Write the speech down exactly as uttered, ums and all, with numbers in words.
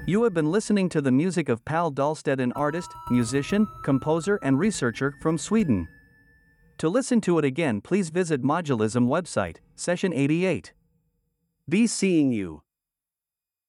You have been listening to the music of Pal Dahlstedt, an artist, musician, composer and researcher from Sweden. To listen to it again, please visit Modulism website, session eighty-eight. Be seeing you.